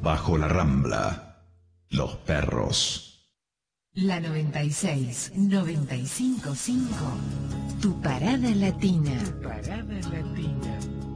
Bajo la Rambla, los perros. La 96, 95.5. Tu parada latina. Tu parada latina.